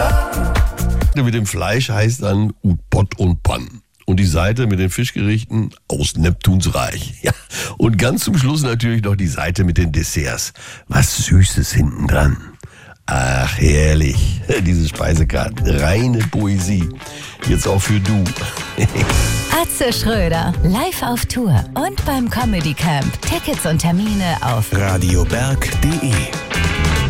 Mit dem Fleisch heißt dann Ut Pott und Pann. Und die Seite mit den Fischgerichten aus Neptuns Reich. Ja. Und ganz zum Schluss natürlich noch die Seite mit den Desserts. Was Süßes hinten dran. Ach, herrlich. Diese Speisekarte. Reine Poesie. Jetzt auch für du. Atze Schröder. Live auf Tour und beim Comedy Camp. Tickets und Termine auf radioberg.de